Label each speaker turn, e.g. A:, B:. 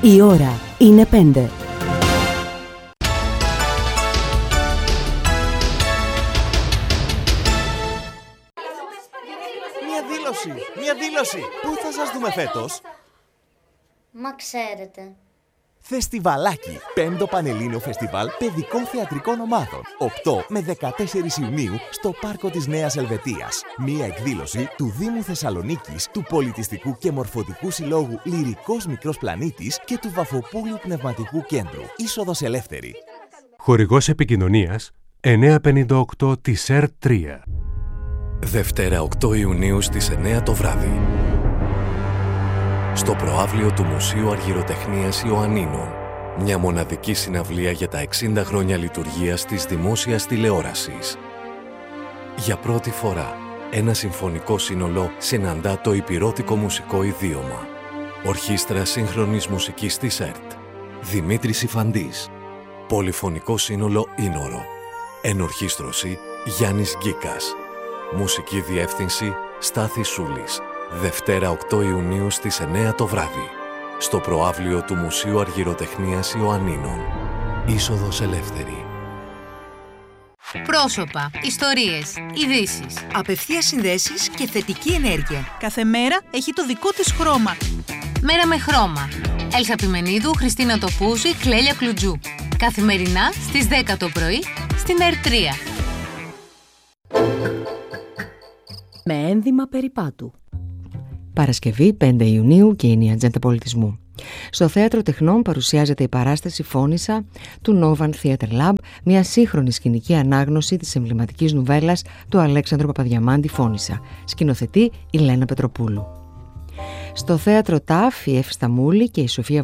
A: Η ώρα είναι 5.
B: Μια δήλωση. Πού θα σας δούμε φέτος?
C: Μα ξέρετε.
B: Φεστιβαλάκι. 5ο Πανελλήνιο Φεστιβάλ Παιδικών Θεατρικών Ομάδων. 8 με 14 Ιουνίου στο Πάρκο της Νέας Ελβετίας. Μία εκδήλωση του Δήμου Θεσσαλονίκης, του Πολιτιστικού και Μορφωτικού Συλλόγου Λυρικός Μικρός Πλανήτης και του Βαφοπούλου Πνευματικού Κέντρου. Είσοδος ελεύθερη.
D: Χορηγός επικοινωνίας 958 της ΕΡΤ3.
E: Δευτέρα 8 Ιουνίου στις 9 το βράδυ. Στο προαύλιο του Μουσείου Αργυροτεχνίας Ιωαννίνων. Μια μοναδική συναυλία για τα 60 χρόνια λειτουργίας της δημόσιας τηλεόρασης. Για πρώτη φορά, ένα συμφωνικό σύνολο συναντά το υπηρώτικο μουσικό ιδίωμα. Ορχήστρα σύγχρονης μουσικής της ΕΡΤ. Δημήτρης Ιφαντής. Πολυφωνικό σύνολο Ήνορο. Ενορχήστρωση Γιάννης Γκίκας. Μουσική διεύθυνση Στάθης Σούλης. Δευτέρα 8 Ιουνίου στις 9 το βράδυ. Στο προαύλιο του Μουσείου Αργυροτεχνίας Ιωαννίνων. Είσοδος ελεύθερη.
F: Πρόσωπα, ιστορίες, ειδήσεις.
G: Απευθείας συνδέσεις και θετική ενέργεια. Κάθε μέρα έχει το δικό της χρώμα.
F: Μέρα με χρώμα. Έλσα Πιμενίδου, Χριστίνα Τοπούζη, Κλέλια Κλουτζού. Καθημερινά στις 10 το πρωί στην ΕΡΤ3.
A: Με ένδυμα περιπάτου. Παρασκευή 5 Ιουνίου και είναι η ατζέντα πολιτισμού. Στο Θέατρο Τεχνών παρουσιάζεται η παράσταση Φώνησα του Novan Theatre Lab, μια σύγχρονη σκηνική ανάγνωση της εμβληματικής νουβέλας του Αλέξανδρου Παπαδιαμάντη Φώνησα. Σκηνοθετεί η Λένα Πετροπούλου. Στο Θέατρο ΤΑΦ η Εύη Σταμούλη και η Σοφία